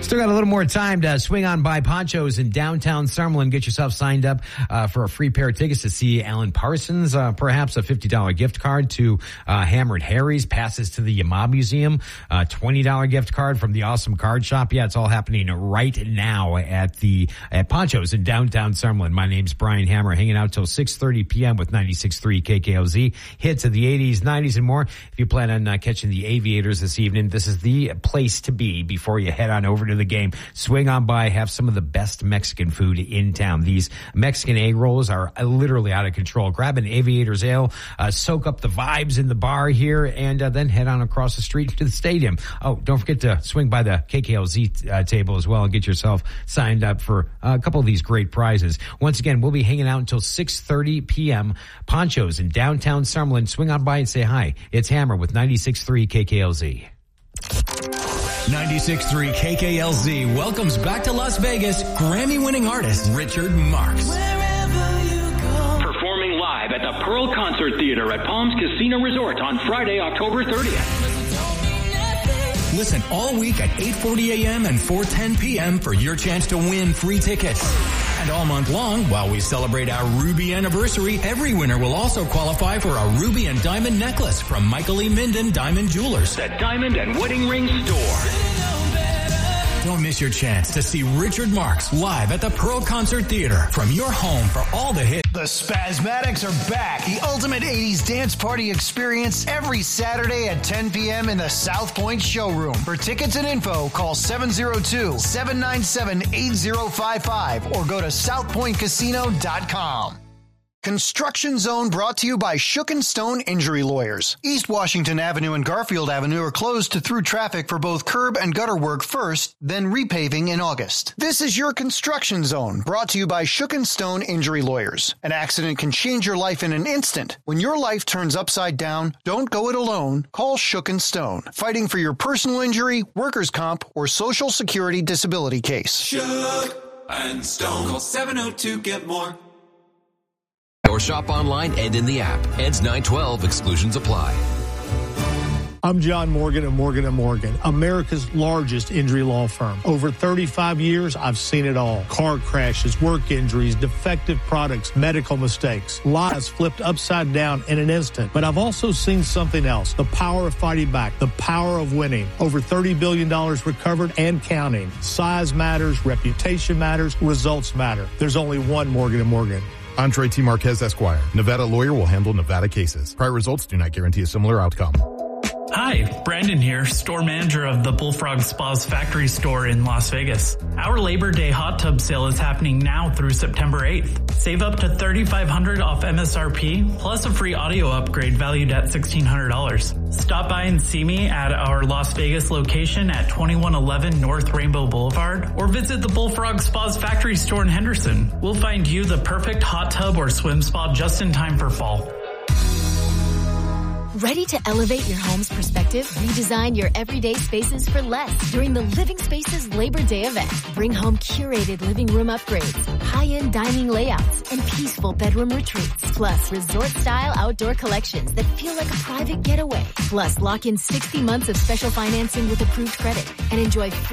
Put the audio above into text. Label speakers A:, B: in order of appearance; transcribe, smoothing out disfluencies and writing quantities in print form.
A: Still got a little more time to swing on by Ponchos in downtown Summerlin. Get yourself signed up for a free pair of tickets to see Alan Parsons, perhaps a $50 gift card to Hammered Harry's, passes to the Yamaha Museum, $20 gift card from the Awesome Card Shop. Yeah, it's all happening right now at Ponchos in downtown Summerlin. My name's Brian Hammer, hanging out till 6:30 p.m. with 96.3 KKLZ. Hits of the 80s, 90s, and more. If you plan on catching the Aviators this evening, this is the place to be before you head on over to the game. Swing on by, have some of the best Mexican food in town. These Mexican egg rolls are literally out of control. Grab an Aviators ale, soak up the vibes in the bar here, and then head on across the street to the stadium. Oh, don't forget to swing by the KKLZ table as well and get yourself signed up for a couple of these great prizes. Once again, we'll be hanging out until 6:30 p.m. Ponchos in downtown Summerlin. Swing on by and say hi. It's Hammer with 96.3 KKLZ.
B: 96.3 KKLZ welcomes back to Las Vegas Grammy-winning artist Richard Marx.
C: Performing live at the Pearl Concert Theater at Palms Casino Resort on Friday, October 30th.
B: Listen all week at 8:40 a.m. and 4:10 p.m. for your chance to win free tickets. And all month long, while we celebrate our Ruby anniversary, every winner will also qualify for a Ruby and Diamond necklace from Michael E. Minden Diamond Jewelers.
C: The Diamond and Wedding Ring Store.
B: Don't miss your chance to see Richard Marx live at the Pearl Concert Theater from your home for all the hits.
D: The Spasmatics are back. The ultimate 80s dance party experience every Saturday at 10 p.m. in the South Point Showroom. For tickets and info, call 702-797-8055 or go to southpointcasino.com. Construction Zone brought to you by Shook and Stone Injury Lawyers. East Washington Avenue and Garfield Avenue are closed to through traffic for both curb and gutter work first, then repaving in August. This is your Construction Zone brought to you by Shook and Stone Injury Lawyers. An accident can change your life in an instant. When your life turns upside down, don't go it alone. Call Shook and Stone. Fighting for your personal injury, workers' comp, or Social Security disability case.
E: Shook and Stone. Call 702-GET-MORE.
F: Or shop online and in the app. Ends 9/12. Exclusions apply.
G: I'm John Morgan of Morgan & Morgan, America's largest injury law firm. Over 35 years, I've seen it all. Car crashes, work injuries, defective products, medical mistakes, lives flipped upside down in an instant. But I've also seen something else, the power of fighting back, the power of winning. Over $30 billion recovered and counting. Size matters, reputation matters, results matter. There's only one Morgan & Morgan.
H: Andre T. Marquez, Esquire. Nevada lawyer will handle Nevada cases. Prior results do not guarantee a similar outcome.
I: Hi, Brandon here, store manager of the Bullfrog Spas factory store in Las Vegas. Our Labor Day hot tub sale is happening now through September 8th. Save up to $3,500 off MSRP, plus a free audio upgrade valued at $1,600. Stop by and see me at our Las Vegas location at 2111 North Rainbow Boulevard, or visit the Bullfrog Spas factory store in Henderson. We'll find you the perfect hot tub or swim spa just in time for fall.
J: Ready to elevate your home's perspective? Redesign your everyday spaces for less during the Living Spaces Labor Day event. Bring home curated living room upgrades, high-end dining layouts, and peaceful bedroom retreats. Plus, resort-style outdoor collections that feel like a private getaway. Plus, lock in 60 months of special financing with approved credit and enjoy free